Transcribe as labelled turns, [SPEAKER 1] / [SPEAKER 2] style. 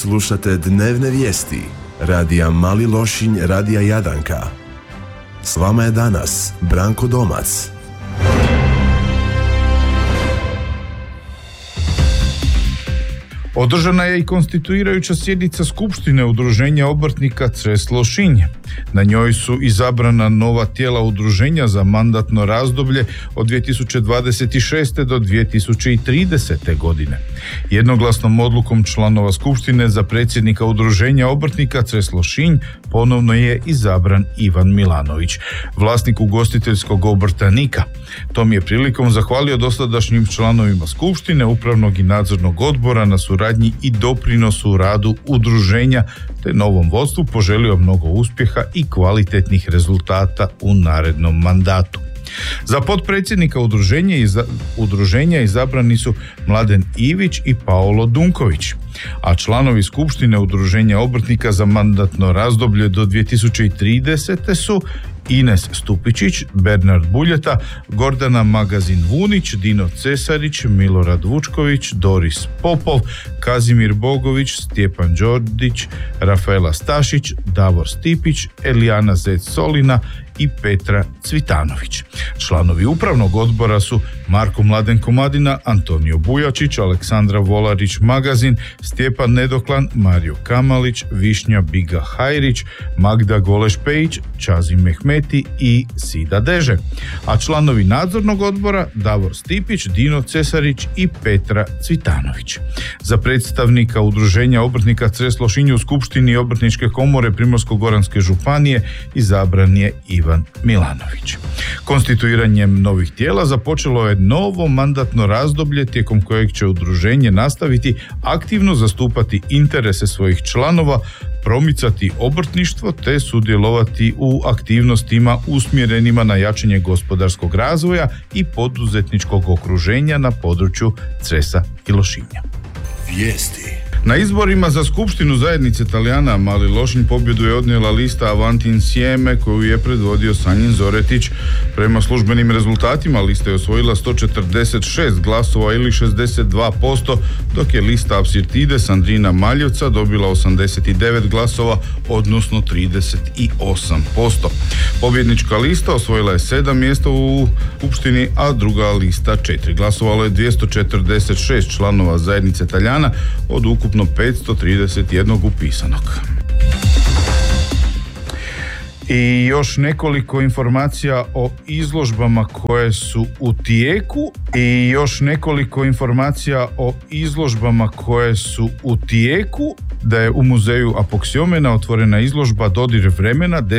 [SPEAKER 1] Slušate dnevne vijesti radija Mali Lošinj, radija Jadanka. S vama je danas Branko Domac.
[SPEAKER 2] Održana je i konstituirajuća sjednica Skupštine Udruženja obrtnika Cres Lošinj. Na njoj su izabrana nova tijela udruženja za mandatno razdoblje od 2026. do 2030. godine. Jednoglasnom odlukom članova Skupštine za predsjednika Udruženja obrtnika Cres Lošinj ponovno je izabran Ivan Milanović, vlasnik ugostiteljskog obrta Nika. Tom je prilikom zahvalio dosadašnjim članovima Skupštine, upravnog i nadzornog odbora na suradnji i doprinosu u radu udruženja, te novom vodstvu poželio mnogo uspjeha i kvalitetnih rezultata u narednom mandatu. Za potpredsjednika udruženja izabrani su Mladen Ivić i Paolo Dunković, a članovi Skupštine Udruženja obrtnika za mandatno razdoblje do 2030. su Ines Stupičić, Bernard Buljeta, Gordana Magazin Vunić, Dino Cesarić, Milorad Vučković, Doris Popov, Kazimir Bogović, Stjepan Đordić, Rafaela Stašić, Davor Stipić, Elijana Zec Solina i Petra Cvitanović. Članovi upravnog odbora su Marko Mladen Komadina, Antonio Bujačić, Aleksandra Volarić Magazin, Stjepan Nedoklan, Mario Kamalić, Višnja Biga Hajrić, Magda Goleš-Pejić, Čazim Mehmeti i Sida Deže. A članovi nadzornog odbora Davor Stipić, Dino Cesarić i Petra Cvitanović. Za predstavnika Udruženja obrtnika Cres Lošinj u Skupštini Obrtničke komore Primorsko-goranske županije izabran je Ivan Milanović. Konstituiranjem novih tijela započelo je novo mandatno razdoblje tijekom kojeg će udruženje nastaviti aktivno zastupati interese svojih članova, promicati obrtništvo te sudjelovati u aktivnostima usmjerenima na jačanje gospodarskog razvoja i poduzetničkog okruženja na području Cresa i Lošinja.
[SPEAKER 1] Vijesti.
[SPEAKER 2] Na izborima za Skupštinu zajednice Talijana Mali Lošinj pobjedu je odnijela lista Avanti Insieme koju je predvodio Sanjin Zoretić. Prema službenim rezultatima lista je osvojila 146 glasova ili 62%, dok je lista Apsirtide Sandrina Maljevca dobila 89 glasova, odnosno 38%. Pobjednička lista osvojila je 7 mjesta u Skupštini, a druga lista 4. Glasovalo je 246 članova zajednice Talijana od ukupno 531 upisanog. I još nekoliko informacija o izložbama koje su u tijeku. Da je u muzeju Apoksiomena otvorena izložba Dodir vremena